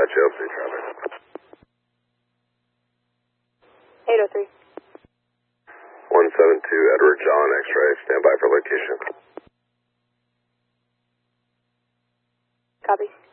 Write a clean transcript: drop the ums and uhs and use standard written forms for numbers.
Chelsea traffic. 803. 172 Edward John X-ray, stand by for location. Copy.